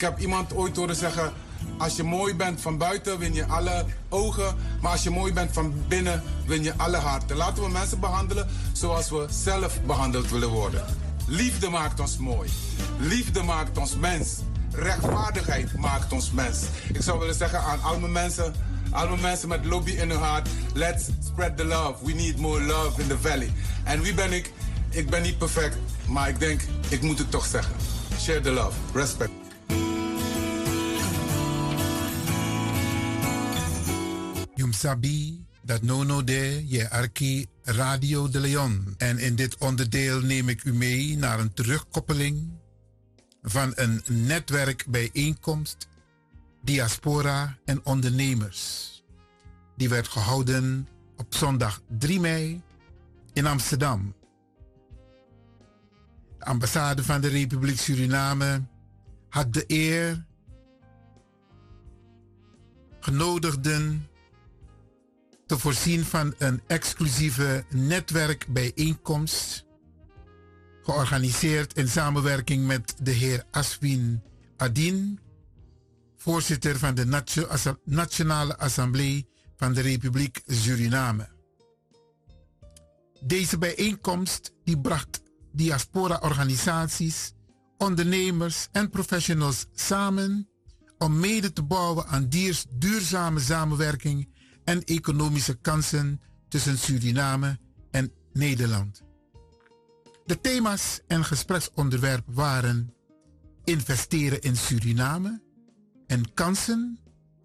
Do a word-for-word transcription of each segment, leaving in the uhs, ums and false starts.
heb iemand ooit horen zeggen, als je mooi bent van buiten, win je alle ogen. Maar als je mooi bent van binnen, win je alle harten. Laten we mensen behandelen zoals we zelf behandeld willen worden. Liefde maakt ons mooi. Liefde maakt ons mens. Rechtvaardigheid maakt ons mens. Ik zou willen zeggen aan al mijn mensen, al mijn mensen met lobby in hun hart, let's spread the love. We need more love in the valley. En wie ben ik? Ik ben niet perfect, maar ik denk, ik moet het toch zeggen. Share the love. Respect. Jum sabi dat nono de je arki Radio de Leon. En in dit onderdeel neem ik u mee naar een terugkoppeling van een netwerkbijeenkomst Diaspora en Ondernemers. Die werd gehouden op zondag drie mei in Amsterdam. De ambassade van de Republiek Suriname had de eer genodigden te voorzien van een exclusieve netwerkbijeenkomst, georganiseerd in samenwerking met de heer Aswin Adin, voorzitter van de Nation- Nationale Assemblée van de Republiek Suriname. Deze bijeenkomst die bracht diaspora-organisaties, ondernemers en professionals samen om mede te bouwen aan diers duurzame samenwerking en economische kansen tussen Suriname en Nederland. De thema's en gespreksonderwerpen waren investeren in Suriname en kansen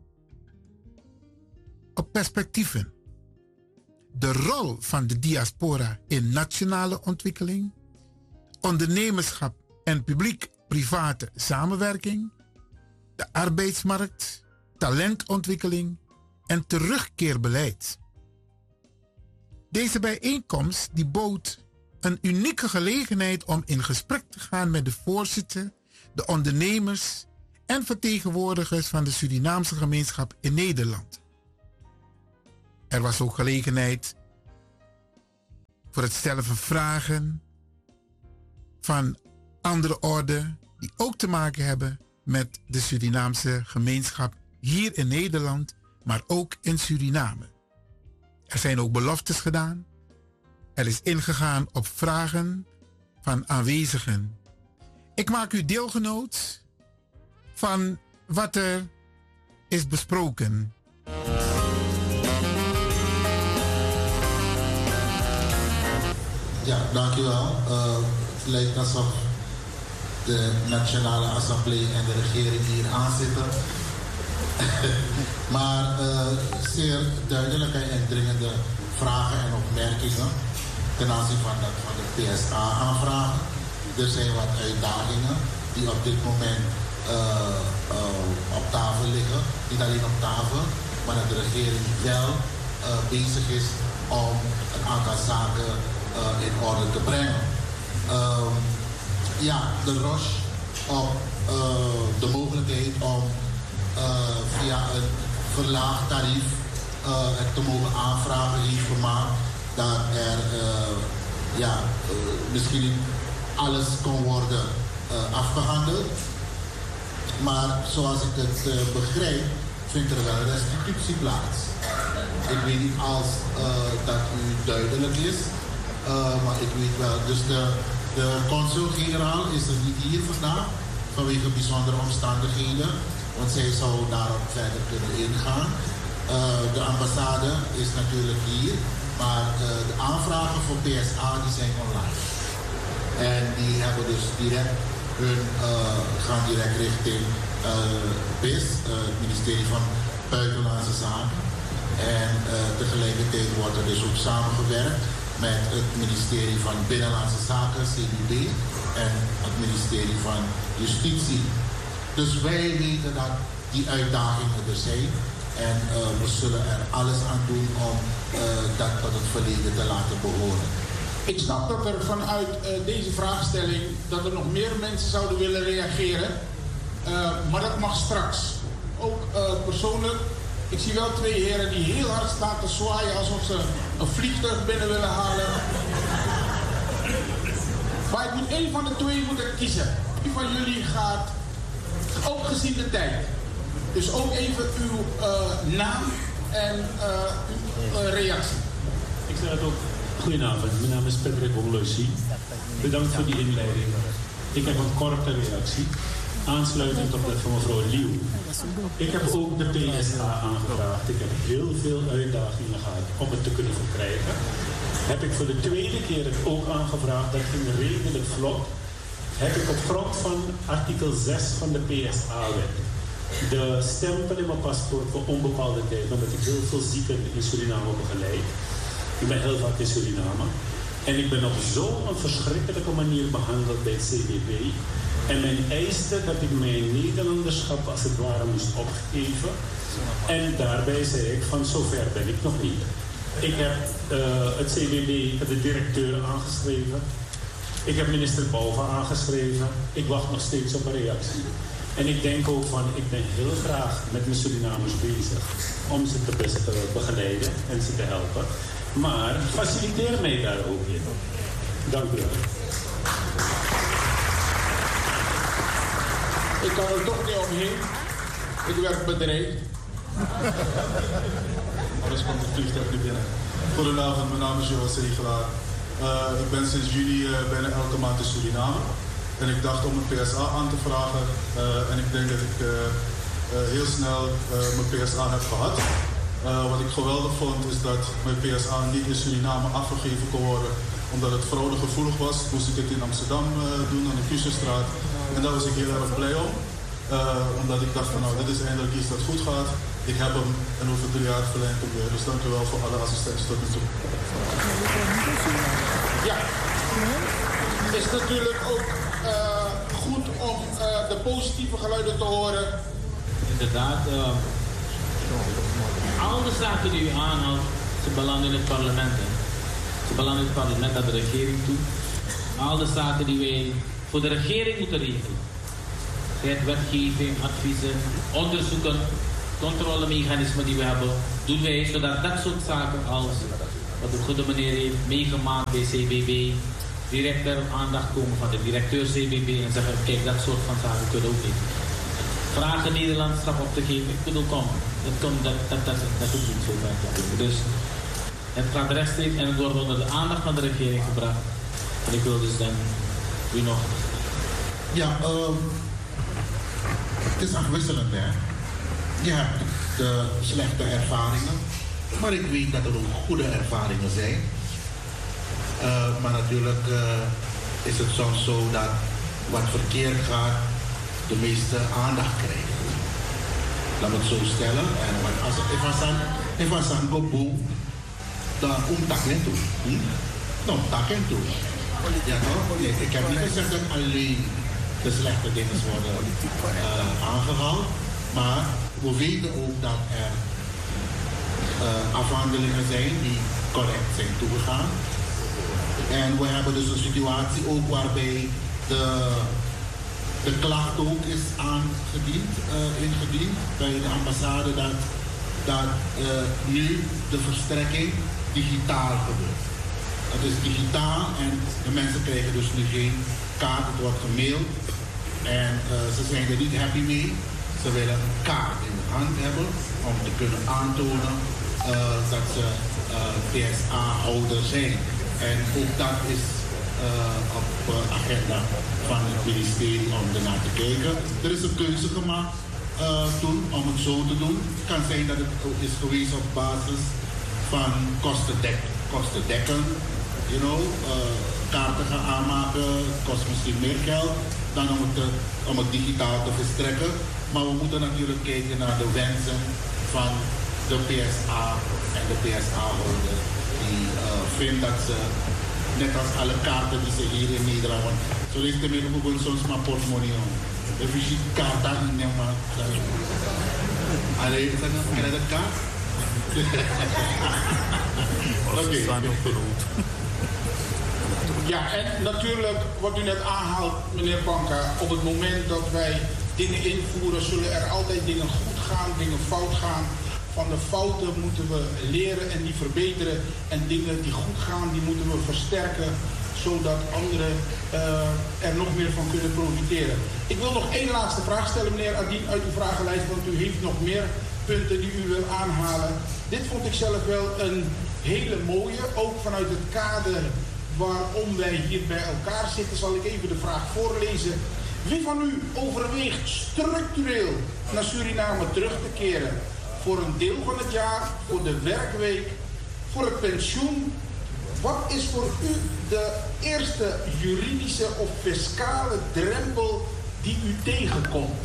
op perspectieven. De rol van de diaspora in nationale ontwikkeling, ondernemerschap en publiek-private samenwerking, de arbeidsmarkt, talentontwikkeling en terugkeerbeleid. Deze bijeenkomst die bood een unieke gelegenheid om in gesprek te gaan met de voorzitter, de ondernemers en vertegenwoordigers van de Surinaamse gemeenschap in Nederland. Er was ook gelegenheid voor het stellen van vragen van andere orde die ook te maken hebben met de Surinaamse gemeenschap hier in Nederland, maar ook in Suriname. Er zijn ook beloftes gedaan. Er is ingegaan op vragen van aanwezigen. Ik maak u deelgenoot van wat er is besproken. Ja, dankjewel. Uh, het lijkt alsof de Nationale Assemblée en de regering hier aanzitten. maar uh, zeer duidelijke en dringende vragen en opmerkingen ten aanzien van de, van de P S A-aanvragen. Er zijn wat uitdagingen die op dit moment uh, uh, op tafel liggen. Niet alleen op tafel, maar dat de regering wel uh, bezig is om een aantal zaken uh, in orde te brengen. Uh, ja, de rush op uh, de mogelijkheid om uh, via een verlaagd tarief uh, het te mogen aanvragen heeft gemaakt dat er uh, ja, uh, misschien niet alles kon worden uh, afgehandeld. Maar zoals ik het uh, begrijp, vindt er wel restitutie plaats. Ik weet niet als uh, dat u duidelijk is, uh, maar ik weet wel. Dus de, de consul-generaal is er niet hier vandaag vanwege bijzondere omstandigheden, want zij zou daarop verder kunnen ingaan. Uh, de ambassade is natuurlijk hier, maar uh, de aanvragen voor P S A die zijn online. En die hebben dus direct hun, uh, gaan direct richting uh, B I S, uh, het ministerie van Buitenlandse Zaken. En uh, tegelijkertijd wordt er dus ook samengewerkt met het ministerie van Binnenlandse Zaken, C B B, en het ministerie van Justitie. Dus wij weten dat die uitdagingen er zijn. En uh, we zullen er alles aan doen om uh, dat tot het verleden te laten behoren. Ik snap dat er vanuit uh, deze vraagstelling dat er nog meer mensen zouden willen reageren. Uh, maar dat mag straks. Ook uh, persoonlijk. Ik zie wel twee heren die heel hard staan te zwaaien alsof ze een vliegtuig binnen willen halen. Maar ik moet één van de twee moeten kiezen. Wie van jullie gaat ook gezien de tijd. Dus ook even uw uh, naam en uh, uw uh, reactie. Ik zeg het ook. Goedenavond, mijn naam is Patrick Honglosi. Bedankt voor die inleiding. Ik heb een korte reactie. Aansluitend op dat van mevrouw Liu. Ik heb ook de P S A aangevraagd. Ik heb heel veel uitdagingen gehad om het te kunnen verkrijgen. Heb ik voor de tweede keer het ook aangevraagd. Dat ging redelijk vlot. Heb ik op grond van artikel zes van de P S A-wet de stempel in mijn paspoort voor onbepaalde tijd, omdat ik heel veel zieken in Suriname begeleid. Ik ben heel vaak in Suriname. En ik ben op zo'n verschrikkelijke manier behandeld bij het C B B. En men eiste dat ik mijn Nederlanderschap als het ware moest opgeven. En daarbij zei ik van zover ben ik nog niet. Ik heb uh, het C B B, de directeur aangeschreven. Ik heb minister Bouva aangeschreven. Ik wacht nog steeds op een reactie. En ik denk ook van, ik ben heel graag met mijn Surinamers bezig om ze te best te begeleiden en ze te helpen. Maar faciliteer mij daar ook in. Dank u wel. Ik kan er toch niet omheen. Ik werk bedreigd. Alles komt het vliegtuig nu binnen. Goedenavond, mijn naam is Johan Segelaar. Uh, ik ben sinds juli uh, bijna elke maand in Suriname. En ik dacht om een P S A aan te vragen. Uh, en ik denk dat ik uh, uh, heel snel uh, mijn P S A heb gehad. Uh, wat ik geweldig vond is dat mijn P S A niet in Suriname afgegeven kon worden. Omdat het fraudegevoelig was, moest ik het in Amsterdam uh, doen, aan de Kusenstraat. En daar was ik heel erg blij om. Uh, omdat ik dacht van nou, dit is eindelijk iets dat goed gaat. Ik heb hem en over drie jaar verlengd op weer. Dus dank u wel voor alle assistentie tot nu toe. Ja, het is natuurlijk ook uh, goed om uh, de positieve geluiden te horen. Inderdaad, uh, al de zaken die u aanhaalt, ze belanden in het parlement. Hè. Ze belanden in het parlement naar de regering toe. Al de zaken die wij voor de regering moeten regelen. Het wetgeving, adviezen, onderzoeken, controlemechanismen die we hebben, doen wij zodat dat soort zaken als wat de goede meneer heeft meegemaakt bij C B B, direct ter aandacht komen van de directeur C B B en zeggen, kijk, dat soort van zaken kunnen ook niet. Vragen Nederlandschap op te geven, ik bedoel, kom, dat, komt, dat, dat, dat, dat is niet zo ver. Dus het gaat rechtstreeks en het wordt onder de aandacht van de regering gebracht. En ik wil dus dan u nog... Ja, uh, het is afwisselend, hè. Je hebt de slechte ervaringen, maar ik weet dat er ook goede ervaringen zijn. Uh, maar natuurlijk uh, is het soms zo dat wat verkeerd gaat de meeste aandacht krijgt. Laat me het zo stellen. En als ik was aan Gobo, dan omtakken toe. Nou, takken toe. Ja, toch? Nee, ik heb niet gezegd dat alleen de slechte dingen worden uh, aangehaald, maar we weten ook dat er uh, afhandelingen zijn die correct zijn toegegaan. En we hebben dus een situatie ook waarbij de, de klacht ook is aangediend, uh, ingediend bij de ambassade dat, dat uh, nu de verstrekking digitaal gebeurt. Het is digitaal en de mensen krijgen dus nu geen kaart, het wordt gemaild. En uh, ze zijn er niet happy mee. Ze willen een kaart in de hand hebben om te kunnen aantonen uh, dat ze uh, P S A-houder zijn. En ook dat is uh, op de uh, agenda van het ministerie om ernaar te kijken. Er is een keuze gemaakt uh, toen om het zo te doen. Het kan zijn dat het is geweest op basis van kostendek, kostendekken. You know, uh, kaarten gaan aanmaken kost misschien meer geld dan om het, om het digitaal te verstrekken. Maar we moeten natuurlijk kijken naar de wensen van de P S A en de P S A-houder. Die uh, vindt dat ze, net als alle kaarten die ze hier in Nederland, want zo is het meer ook soms maar portemonnee om. If je ziet kaarten in Nederland, dan alleen is dat een kaart. Oké. Ja, en natuurlijk, wat u net aanhaalt, meneer Panka, op het moment dat wij dingen invoeren, zullen er altijd dingen goed gaan, dingen fout gaan. Van de fouten moeten we leren en die verbeteren. En dingen die goed gaan, die moeten we versterken, zodat anderen uh, er nog meer van kunnen profiteren. Ik wil nog één laatste vraag stellen, meneer Adien, uit uw vragenlijst, want u heeft nog meer punten die u wil aanhalen. Dit vond ik zelf wel een hele mooie, ook vanuit het kader waarom wij hier bij elkaar zitten, zal ik even de vraag voorlezen. Wie van u overweegt structureel naar Suriname terug te keren voor een deel van het jaar, voor de werkweek, voor het pensioen? Wat is voor u de eerste juridische of fiscale drempel die u tegenkomt?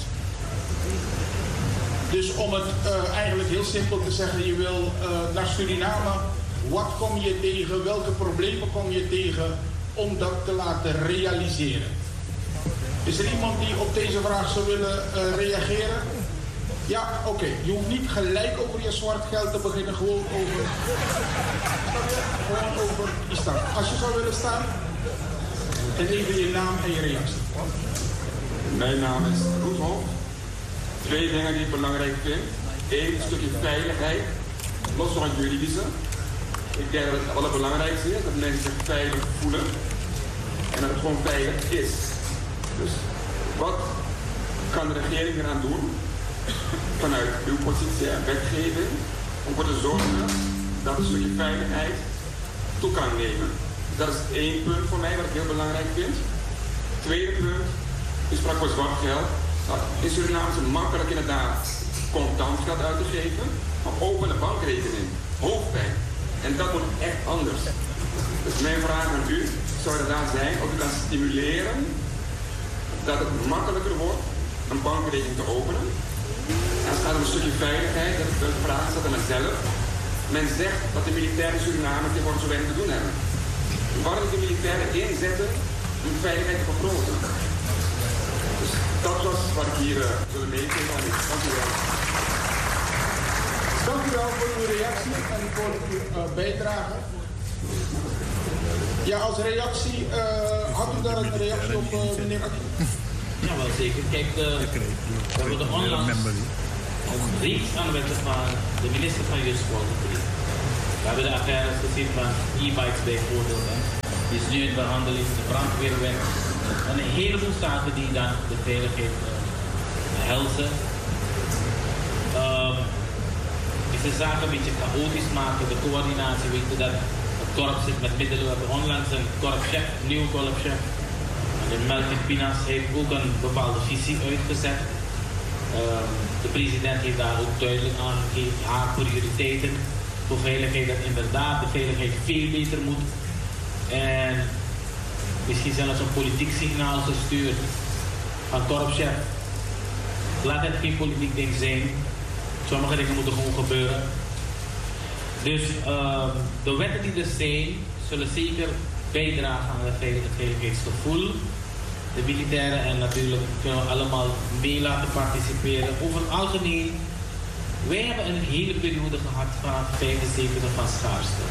Dus om het uh, eigenlijk heel simpel te zeggen, je wil uh, naar Suriname. Wat kom je tegen? Welke problemen kom je tegen om dat te laten realiseren? Is er iemand die op deze vraag zou willen uh, reageren? Ja, oké. Okay. Je hoeft niet gelijk over je zwart geld te beginnen. Gewoon over... Gewoon over die staan. Als je zou willen staan. En even je naam en je reactie. Mijn naam is Roeshoff. Twee dingen die ik belangrijk vind. Eén, een stukje veiligheid. Los van het juridische. Ik denk dat het allerbelangrijkste is. Dat mensen zich veilig voelen. En dat het gewoon veilig is. Dus wat kan de regering eraan doen? Vanuit uw positie en wetgeving. Om ervoor te zorgen dat een stukje veiligheid toe kan nemen. Dat is één punt voor mij wat ik heel belangrijk vind. Tweede punt. U sprak voor zwart geld. In Suriname is het makkelijk inderdaad contant geld uit te geven, maar open een bankrekening, hoofdpijn. En dat moet echt anders. Dus mijn vraag aan u zou inderdaad zijn of u kan stimuleren dat het makkelijker wordt een bankrekening te openen. Als het gaat om een stukje veiligheid, dat de vraag staat aan mezelf. Men zegt dat de militairen in Suriname tegenwoordig zo weinig te doen hebben. Waarom de militairen inzetten om veiligheid te vergroten? Dus dat was wat ik hier uh, wilde meegeven. Dank u wel. Dank u wel voor uw reactie en voor uw uh, bijdrage. Ja, als reactie, uh, had u daar een reactie op, uh, meneer Akkie? Ja, wel zeker. Kijk, de, we hebben de onlangs een reeks aanwetten van de minister van Justitie. We hebben de affaires gezien van e-bikes bijvoorbeeld. Hè. Die is nu in behandeling, de brandweerwet. En een heleboel zaken die dan de veiligheid uh, behelzen. Uh, is de zaken een beetje chaotisch maken, de coördinatie, weet je dat het korps zit met middelen. We hebben onlangs een korpschef, een nieuwe korpschef. De Melvin Pinas heeft ook een bepaalde visie uitgezet. Uh, de president heeft daar ook duidelijk aangegeven haar prioriteiten voor veiligheid, dat inderdaad de veiligheid veel beter moet. En misschien zelfs een politiek signaal gestuurd van korpschef. Laat het geen politiek ding zijn. Sommige dingen moeten gewoon gebeuren. Dus uh, de wetten die er zijn, zullen zeker bijdragen aan het veiligheidsgevoel. De militairen en natuurlijk kunnen we allemaal mee laten participeren. Over het algemeen, wij hebben een hele periode gehad vanaf vijfenzeventig van schaarste.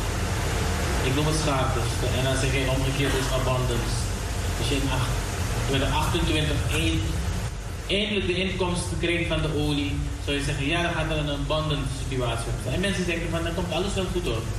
Ik noem het schaarste. En dan zeg je omgekeerd is abundance. Als je in achtentwintig eindelijk de inkomsten krijgt van de olie, zou je zeggen, ja, dan gaat er een abundance situatie op zijn. En mensen denken van, dan komt alles wel goed op.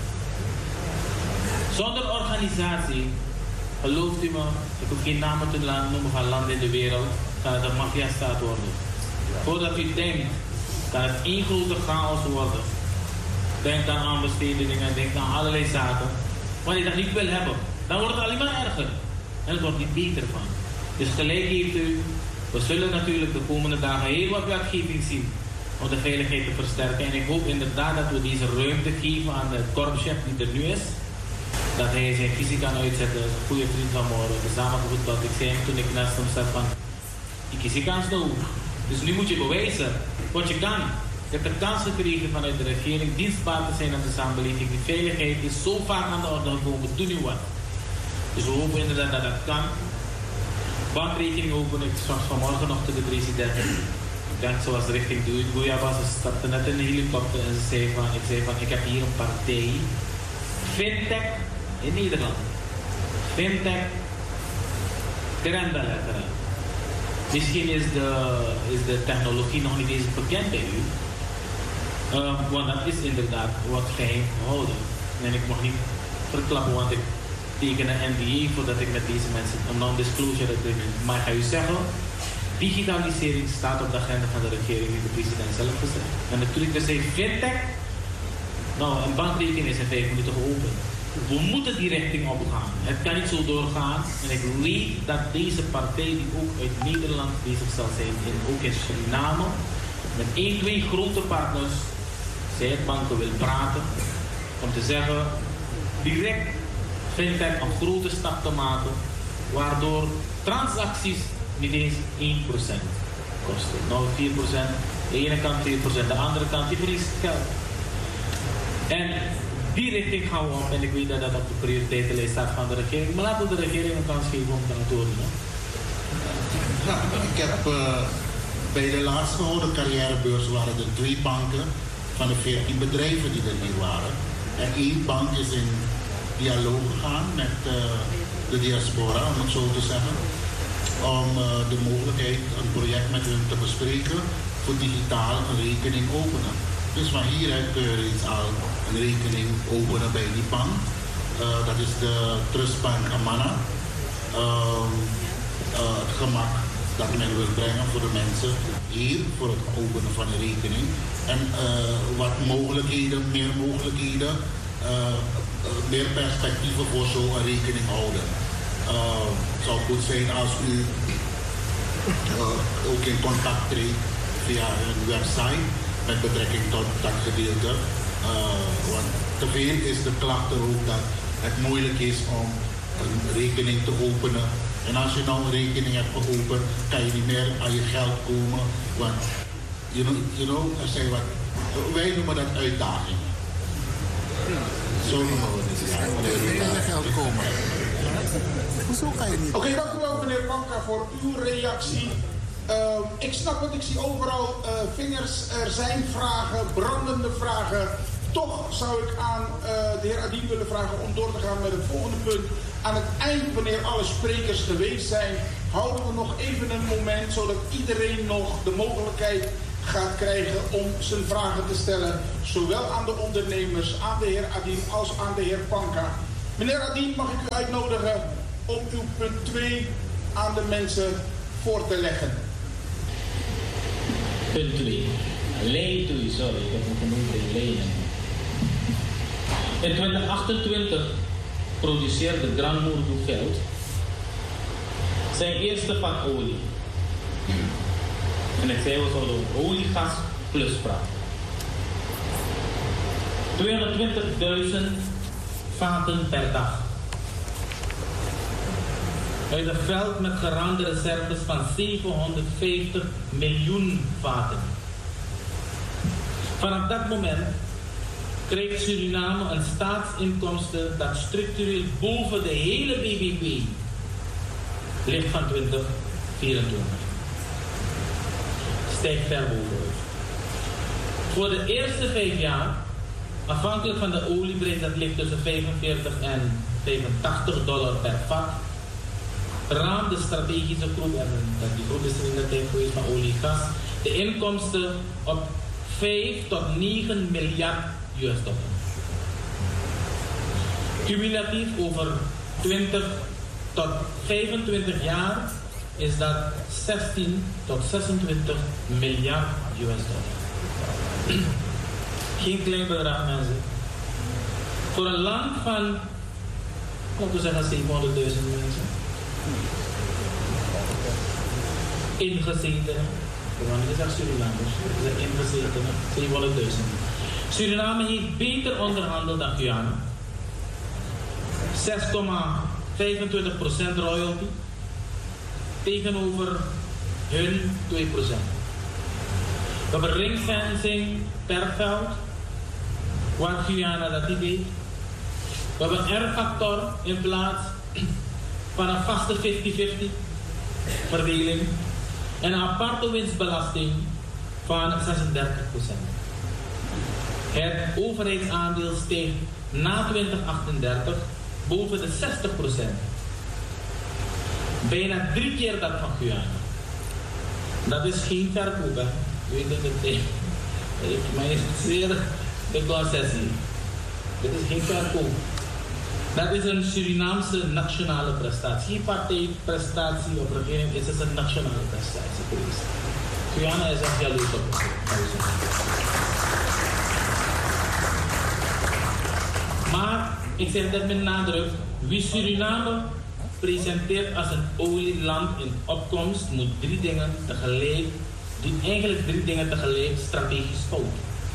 Zonder organisatie, gelooft u me, ik hoef geen namen te noemen van landen in de wereld, kan het een maffia-staat worden. Voordat u denkt, kan het één grote chaos worden. Denk dan aan bestedingen, denk aan allerlei zaken. Wanneer je dat niet wil hebben, dan wordt het alleen maar erger. En het wordt niet beter van. Dus gelijk heeft u, we zullen natuurlijk de komende dagen heel wat wetgeving zien om de veiligheid te versterken. En ik hoop inderdaad dat we deze ruimte geven aan de korpschef die er nu is. Dat hij zijn visie kan uitzetten. Een goede vriend van Moro. We samen gevoetbald. Ik zei hem toen ik naast hem zat van, ik kies die kans nou. Dus nu moet je bewijzen wat je kan. Je hebt de kans gekregen vanuit de regering dienstbaar te zijn aan de samenleving. Die veiligheid is zo vaak aan de orde gekomen. Doe nu wat. Dus we hopen inderdaad dat dat kan. Bankrekening openen. Ik zag vanmorgen nog tot de president. Ik denk zoals richting Guyabas. Ze stapte net in de helikopter en ze zei van, ik zei van, ik heb hier een partij. Fintech in Nederland. Fintech. Grendeletteren. Misschien is de, is de technologie nog niet eens bekend bij u. Uh, want dat is inderdaad wat geheim gehouden. En ik mag niet verklappen, want ik teken een N D A voordat ik met deze mensen een non-disclosure agreement. Maar ik ga u zeggen, digitalisering staat op de agenda van de regering, die de president zelf gezegd. En natuurlijk, we zeggen fintech. Nou, een bankrekening is in vijf minuten geopend. We moeten die richting opgaan. Het kan niet zo doorgaan. En ik weet dat deze partij, die ook uit Nederland bezig zal zijn, en ook in Suriname, met één, twee grote partners, zij banken wil praten, om te zeggen, direct fintech een grote stap te maken, waardoor transacties niet eens één procent kosten. Nou, vier procent, de ene kant vier procent, de andere kant, die verliest geld. En die richting gaan we op en ik weet dat dat op de prioriteitenlijst staat van de regering. Maar laten we de regering een kans geven om te antwoorden. Ja, ik heb uh, bij de laatst gehouden carrièrebeurs waren er twee banken van de veertien bedrijven die er hier waren. En één bank is in dialoog gegaan met uh, de diaspora, om het zo te zeggen. Om uh, de mogelijkheid een project met hun te bespreken voor digitaal een rekening openen. Dus van hieruit kun je reeds al een rekening openen bij die bank. Uh, dat is de Trustbank Amana. Uh, uh, het gemak dat men wil brengen voor de mensen hier voor het openen van een rekening. En uh, wat mogelijkheden, meer mogelijkheden, uh, uh, meer perspectieven voor zo'n rekening houden. Uh, het zou goed zijn als u uh, ook in contact treedt via hun website met betrekking tot dat gedeelte. Uh, want te veel is de klacht er ook dat het moeilijk is om een rekening te openen. En als je nou een rekening hebt geopend, kan je niet meer aan je geld komen. Want you know, you know, er zijn wat, wij noemen dat uitdagingen. Zo noemen we het. Ja, aan je geld komen. Hoezo kan je niet? Oké, okay, dank u wel meneer Panka voor uw reactie. Uh, ik snap het, ik zie overal uh, vingers. Er zijn vragen, brandende vragen. Toch zou ik aan uh, de heer Adien willen vragen om door te gaan met het volgende punt. Aan het eind, wanneer alle sprekers geweest zijn, houden we nog even een moment, zodat iedereen nog de mogelijkheid gaat krijgen om zijn vragen te stellen. Zowel aan de ondernemers, aan de heer Adien, als aan de heer Panka. Meneer Adien, mag ik u uitnodigen om uw punt twee aan de mensen voor te leggen. Punt twee. Lijn twee, sorry, ik heb nog genoemd in lijnen. In twintig achtentwintig produceerde Grand Mourou Geld zijn eerste vat olie. En ik zei, we zouden over olie, gas plus praten. tweehonderdtwintigduizend vaten per dag. Uit een veld met geraamde reserves van zevenhonderdvijftig miljoen vaten. Vanaf dat moment krijgt Suriname een staatsinkomsten dat structureel boven de hele B B P ligt van twintig vierentwintig. Stijgt ver bovenuit. Voor de eerste vijf jaar, afhankelijk van de olieprijs, dat ligt tussen vijfenveertig en vijfentachtig dollar per vat, raamt de strategische groep, en die groep is er in de tijd geweest van olie en gas, de inkomsten op vijf tot negen miljard U S dollar. Cumulatief over twintig tot vijfentwintig jaar is dat zestien tot zesentwintig miljard U S dollar. Geen klein bedrag, mensen. Voor een land van, laten we zeggen, zevenhonderdduizend mensen. Ingezetenen. Want het is echt Surinamers. Het zijn ingezetenen. zevenhonderdduizend. Suriname heeft beter onderhandeld dan Guyana. zes komma vijfentwintig procent royalty. Tegenover hun twee procent. We hebben ringfencing per veld. Wat Guyana dat niet deed. We hebben een R-factor in plaats van een vaste vijftig vijftig verdeling. En een aparte winstbelasting van zesendertig procent. Het overheidsaandeel steeg na twintig achtendertig boven de zestig procent. Bijna drie keer dat van Guyana. Dat is geen verkoop, hè. Weet je het niet? Maar is zeer de concessie. Dit is geen verkoop. Dat is een Surinaamse nationale prestatie. Geen partijprestatie of regering, het is een nationale prestatie geweest. Guyana is echt jaloers op. Maar ik zeg dat met nadruk, wie Suriname presenteert als een olieland in opkomst, moet drie dingen tegelijk, doet eigenlijk drie dingen tegelijk strategisch fout.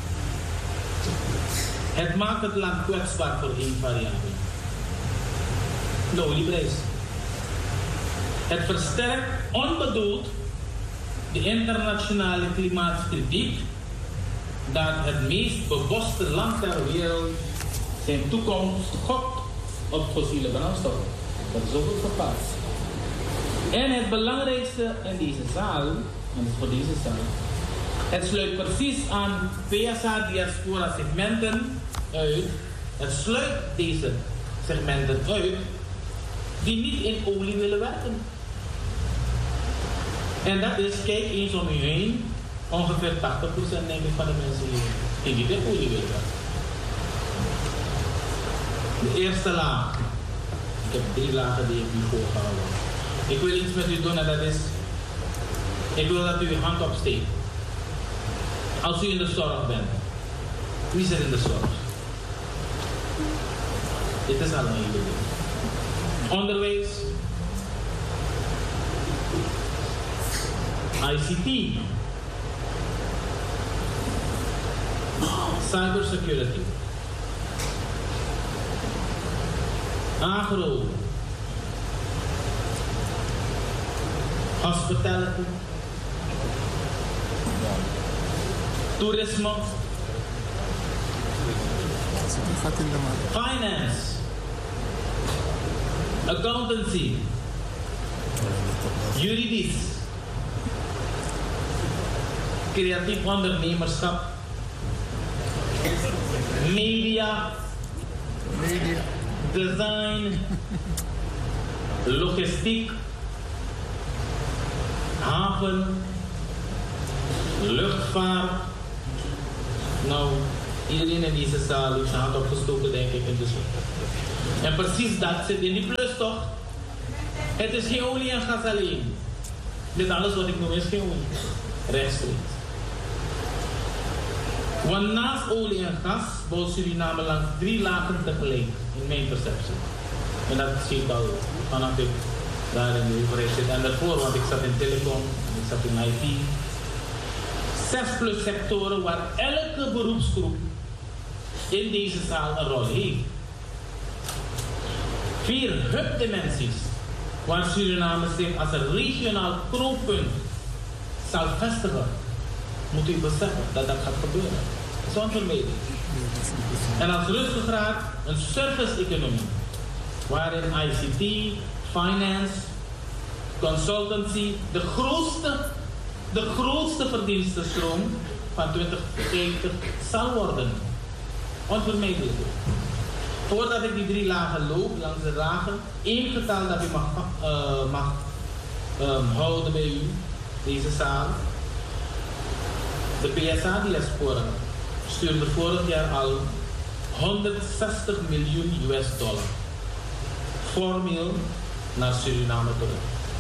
Het maakt het land kwetsbaar voor één variabele. De olieprijs. Het versterkt onbedoeld de internationale klimaatkritiek dat het meest bewuste land ter wereld zijn toekomst gokt op fossiele brandstoffen. Dat is ook het gevaar. En het belangrijkste in deze zaal, en voor deze zaal, het sluit precies aan P S A-diaspora segmenten uit. Het sluit deze segmenten uit die niet in olie willen werken. En dat is, kijk eens om u heen, ongeveer tachtig procent denk ik van de mensen hier die niet in olie willen werken. De eerste laag. Ik heb drie lagen die ik u voorgehouden. Ik wil iets met u doen en dat is, ik wil dat u uw hand opsteekt. Als u in de zorg bent. Wie zit in de zorg? Dit is allemaal jullie. Onderwijs. I C T. Cybersecurity. Agro. Hospitality. Toerisme. Finance. Accountancy. Juridisch. Creatief ondernemerschap. Media. Media. Design. Logistiek. Haven. Luchtvaart. Nou, iedereen in deze zaal heeft zijn hand opgestoken, denk ik. In de en precies dat zit in die plus, toch? Het is geen olie en gas alleen. Dit alles wat ik noem is geen olie. Rechtstreeks. Want naast olie en gas bouwt Suriname langs drie lagen tegelijk, in mijn perceptie. En dat zie ik al vanaf ik daar in de overheid zit. En daarvoor, want ik zat in telecom, ik zat in I T. Zes plus sectoren waar elke beroepsgroep in deze zaal een rol heeft. Vier hubdimensies waar Suriname zich als een regionaal knooppunt zal vestigen. Moet u beseffen dat dat gaat gebeuren. Zonder onvermijdelijk. En als rustgegraad een service-economie, waarin I C T, finance, consultancy de grootste, de grootste verdienstenstroom van twintig vijftig zal worden. Onvermijdelijk. Voordat ik die drie lagen loop, langs de lagen, één getal dat u mag, uh, mag um, houden bij u, deze zaal. De P S A-diaspora stuurde vorig jaar al honderdzestig miljoen U S dollar formeel naar Suriname terug.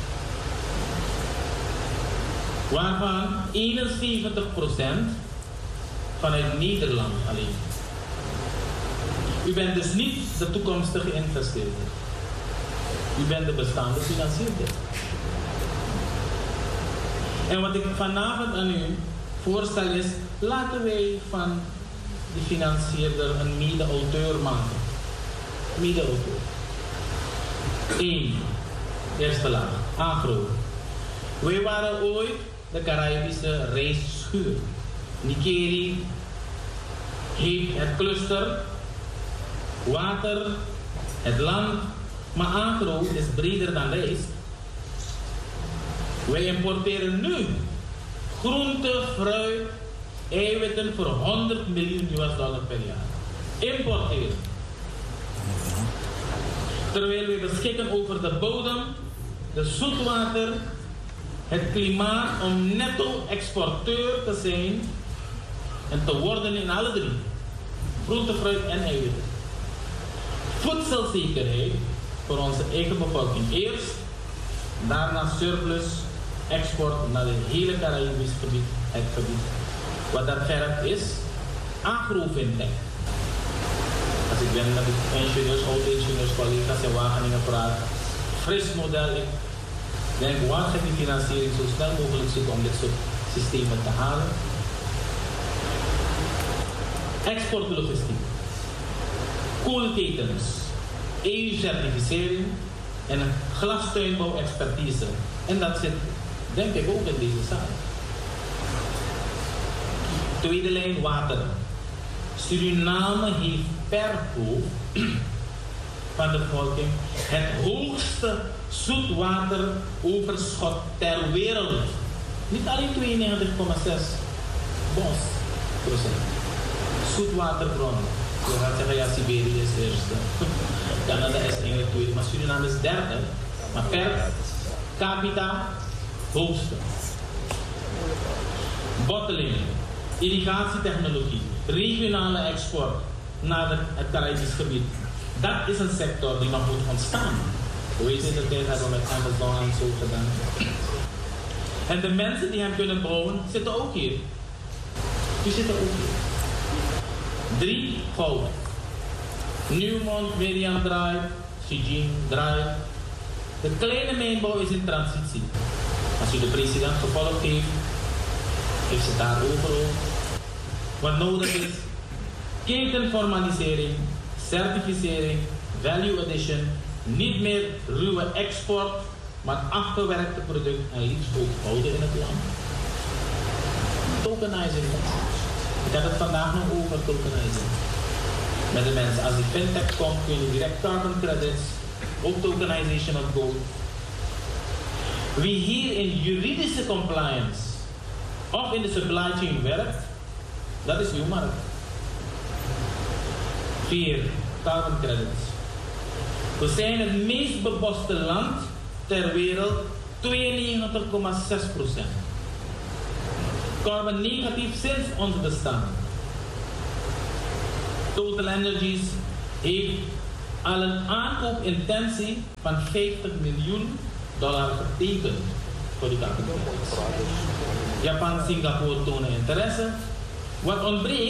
Waarvan eenenzeventig procent vanuit Nederland alleen. U bent dus niet de toekomstige investeerder. U bent de bestaande financierder. En wat ik vanavond aan u voorstel is, laten wij van de financierder een mede-auteur maken. Mede-auteur. Eén. Eerste laag. Agro. Wij waren ooit de Caribische reisschuur. Nikeri heeft het cluster, water, het land, maar agro is breder dan rijst. Wij importeren nu groente, fruit, eiwitten voor honderd miljoen U S dollar per jaar. Importeren. Terwijl we beschikken over de bodem, de zoetwater, het klimaat om netto-exporteur te zijn en te worden in alle drie. Groente, fruit en eiwitten. voedselzekerheid voor onze eigen bevolking eerst, daarna surplus, export naar het hele Caribisch gebied, het gebied. Wat dat vergt is agrofintech. Als ik ben met de ingenieurs, oud-ingenieurs, collega's in Wageningen praat, fris model, ik denk waar gaat die financiering zo snel mogelijk zitten om dit soort systemen te halen. Exportlogistiek, koelketens, E U-certificering en een glastuinbouw-expertise. En dat zit, denk ik, ook in deze zaal. Tweede lijn water. Suriname heeft per hoofd van de bevolking het hoogste zoetwateroverschot ter wereld. Niet alleen tweeënnegentig komma zes bos procent. Zoetwaterbron. Je gaat zeggen, ja, Siberië is eerste. Canada is eigenlijk tweede, maar Suriname is derde. Maar per capita hoogste. Bottling, irrigatietechnologie, regionale export naar het Caribisch gebied. Dat is een sector die nog moet ontstaan. Hoe weet je, in de tijd hebben we met Amazon en zo gedaan. En de mensen die hem kunnen bouwen, zitten ook hier. Die zitten ook hier. Drie goud. Newmont, Merian Drive, Sijin Drive. De kleine mijnbouw is in transitie. Als u de president gevolgd heeft, heeft ze daarover ook. Wat nodig is, ketenformalisering, certificering, value addition, niet meer ruwe export, maar afgewerkte product en liefst ook houden in het land. Tokenizing. Ik heb het vandaag nog over tokenizing. Met de mensen, als die fintech komt, kun je direct carbon credits, ook tokenization of gold. Wie hier in juridische compliance of in de supply chain werkt, dat is uw markt. Vier, carbon credits. We zijn het meest beboste land ter wereld, tweeënnegentig komma zes procent. Carbon negatief sinds ons bestaan. Total Energies heeft al een aankoopintentie van vijftig miljoen dollar getekend voor die carbon credits. Japan en Singapore tonen interesse. Wat ontbreekt